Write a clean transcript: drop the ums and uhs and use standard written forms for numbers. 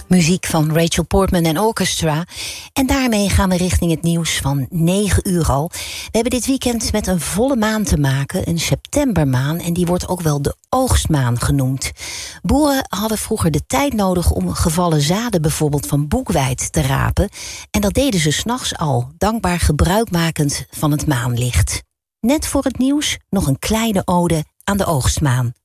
Muziek van Rachel Portman en Orchestra. En daarmee gaan we richting het nieuws van 9 uur al. We hebben dit weekend met een volle maan te maken, een septembermaan. En die wordt ook wel de oogstmaan genoemd. Boeren hadden vroeger de tijd nodig om gevallen zaden bijvoorbeeld van boekweit te rapen. En dat deden ze 's nachts al, dankbaar gebruikmakend van het maanlicht. Net voor het nieuws nog een kleine ode aan de oogstmaan.